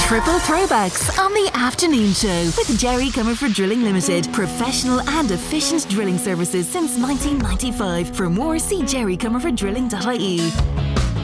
Triple throwbacks on the afternoon show with Jerry Comerford Drilling Limited. Professional and efficient drilling services since 1995. For more, see jerrycomerforddrilling.ie.